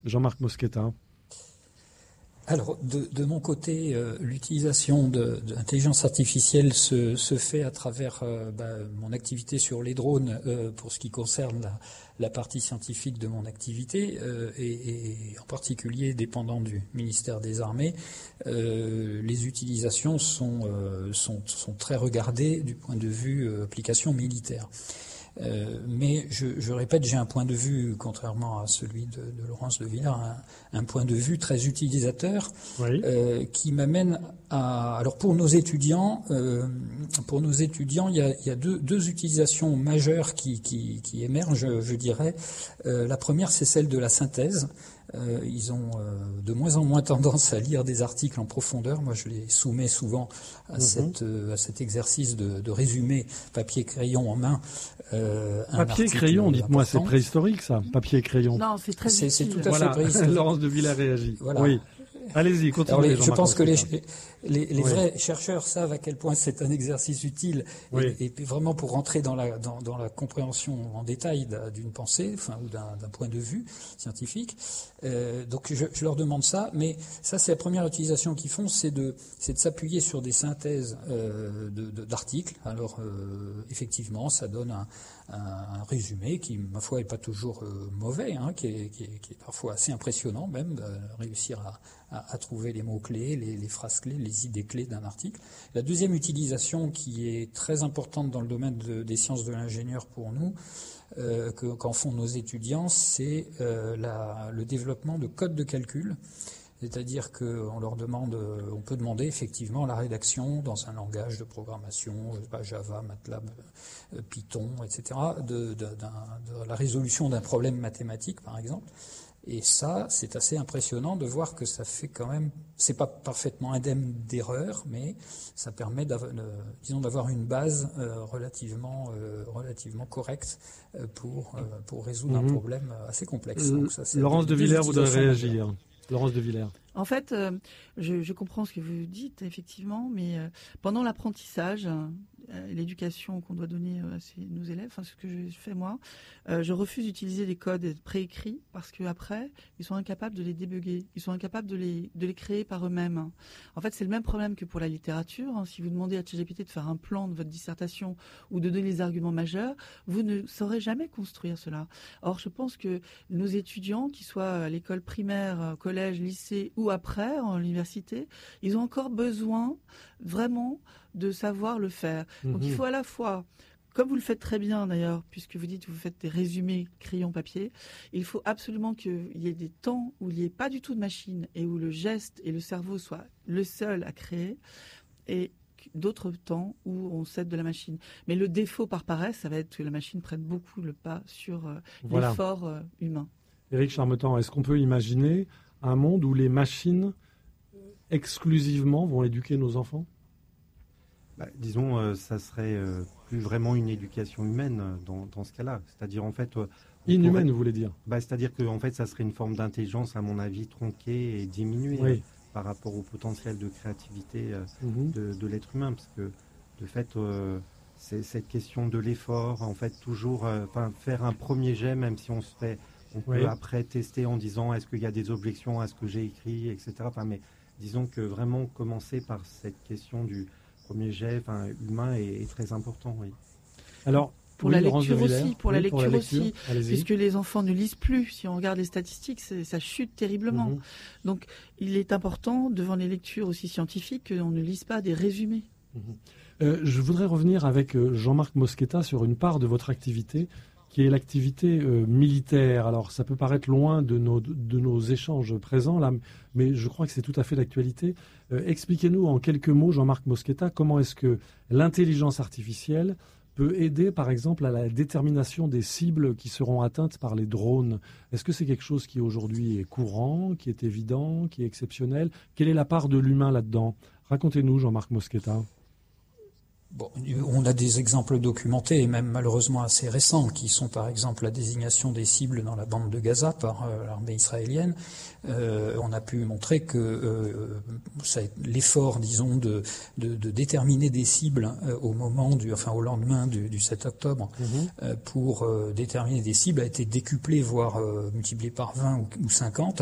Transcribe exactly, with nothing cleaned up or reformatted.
Jean-Marc Mosqueta. Alors, de, de mon côté, euh, l'utilisation de, de l'intelligence artificielle se, se fait à travers euh, bah, mon activité sur les drones euh, pour ce qui concerne la, la partie scientifique de mon activité euh, et, et en particulier dépendant du ministère des Armées. Euh, les utilisations sont, euh, sont, sont très regardées du point de vue euh, application militaire. Euh, mais je, je répète, j'ai un point de vue, contrairement à celui de, de Laurence de Villers, un, un point de vue très utilisateur, oui. euh, qui m'amène à. Alors pour nos étudiants, euh, pour nos étudiants, il y a, il y a deux, deux utilisations majeures qui, qui, qui émergent, je, je dirais. Euh, la première, c'est celle de la synthèse. Euh, ils ont euh, de moins en moins tendance à lire des articles en profondeur. Moi, je les soumets souvent à, mm-hmm. cette, euh, à cet exercice de, de résumé papier-crayon en main. Euh, Papier-crayon, dites-moi, c'est préhistorique ça, papier-crayon. Non, c'est très c'est, c'est tout à voilà. fait préhistorique. Laurence de Villers réagit. Voilà. Oui. Allez-y, continuez. Alors les, je pense que les, les, les oui. vrais chercheurs savent à quel point c'est un exercice utile oui. et, et vraiment pour rentrer dans la, dans, dans la compréhension en détail d'une pensée, enfin ou d'un, d'un point de vue scientifique. Euh, donc je, je leur demande ça, mais ça c'est la première utilisation qu'ils font, c'est de, c'est de s'appuyer sur des synthèses euh, de, de, d'articles. Alors euh, effectivement, ça donne un, un, un résumé qui, ma foi, est pas toujours euh, mauvais, hein, qui, est, qui, est, qui est parfois assez impressionnant même, de réussir à À, à trouver les mots-clés, les, les phrases-clés, les idées-clés d'un article. La deuxième utilisation qui est très importante dans le domaine de, des sciences de l'ingénieur pour nous, euh, que, qu'en font nos étudiants, c'est euh, la, le développement de codes de calcul. C'est-à-dire qu'on leur demande, on peut demander effectivement la rédaction dans un langage de programmation, Java, MATLAB, Python, et cetera, de, de, de la résolution d'un problème mathématique, par exemple. Et ça, c'est assez impressionnant de voir que ça fait quand même, c'est pas parfaitement indemne d'erreur, mais ça permet d'avoir, euh, disons, d'avoir une base euh, relativement, euh, relativement correcte euh, pour, euh, pour résoudre mmh. un problème assez complexe. Euh, Donc ça, c'est Laurence de Villers voudrait réagir. Laurence de Villers. En fait, euh, je, je comprends ce que vous dites, effectivement, mais euh, pendant l'apprentissage, euh, l'éducation qu'on doit donner à ces, nos élèves, enfin ce que je fais moi, euh, je refuse d'utiliser les codes préécrits parce qu'après, ils sont incapables de les débugger, ils sont incapables de les, de les créer par eux-mêmes. En fait, c'est le même problème que pour la littérature. Hein. Si vous demandez à ChatGPT de faire un plan de votre dissertation ou de donner les arguments majeurs, vous ne saurez jamais construire cela. Or, je pense que nos étudiants, qu'ils soient à l'école primaire, collège, lycée ou après, en l'université, ils ont encore besoin vraiment de savoir le faire. Mmh. Donc il faut à la fois, comme vous le faites très bien d'ailleurs, puisque vous dites que vous faites des résumés crayon-papier, il faut absolument qu'il y ait des temps où il n'y ait pas du tout de machine et où le geste et le cerveau soient le seul à créer, et d'autres temps où on s'aide de la machine. Mais le défaut par paresse, ça va être que la machine prenne beaucoup le pas sur euh, voilà. l'effort euh, humain. Éric Charmetan, est-ce qu'on peut imaginer un monde où les machines exclusivement vont éduquer nos enfants ? bah, Disons, euh, ça serait euh, plus vraiment une éducation humaine euh, dans, dans ce cas-là. C'est-à-dire, en fait... Euh, Inhumaine, pourrait... vous voulez dire bah, C'est-à-dire que en fait, ça serait une forme d'intelligence, à mon avis, tronquée et diminuée oui. euh, par rapport au potentiel de créativité euh, mm-hmm. de, de l'être humain. Parce que, de fait, euh, c'est cette question de l'effort, en fait, toujours euh, faire un premier jet, même si on se fait... On peut oui. après tester en disant est-ce qu'il y a des objections à ce que j'ai écrit, et cetera. Enfin, mais disons que vraiment commencer par cette question du premier jet enfin, humain est, est très important. Oui. Alors, pour, oui, la lecture aussi, pour, oui, la lecture pour la lecture aussi, Allez-y. Puisque les enfants ne lisent plus. Si on regarde les statistiques, ça chute terriblement. Mm-hmm. Donc, il est important, devant les lectures aussi scientifiques, qu'on ne lise pas des résumés. Mm-hmm. Euh, je voudrais revenir avec Jean-Marc Mosqueta sur une part de votre activité qui est l'activité euh, militaire. Alors, ça peut paraître loin de nos, de nos échanges présents, là, mais je crois que c'est tout à fait d'actualité. Euh, expliquez-nous en quelques mots, Jean-Marc Mosqueta, comment est-ce que l'intelligence artificielle peut aider, par exemple, à la détermination des cibles qui seront atteintes par les drones. Est-ce que c'est quelque chose qui, aujourd'hui, est courant, qui est évident, qui est exceptionnel ? Quelle est la part de l'humain là-dedans ? Racontez-nous, Jean-Marc Mosqueta. Bon, on a des exemples documentés et même malheureusement assez récents qui sont par exemple la désignation des cibles dans la bande de Gaza par euh, l'armée israélienne. Euh, on a pu montrer que euh, ça, l'effort, disons, de, de, de déterminer des cibles euh, au moment du, enfin au lendemain du, du sept octobre, mmh. euh, pour euh, déterminer des cibles a été décuplé, voire euh, multiplié par vingt ou, ou cinquante.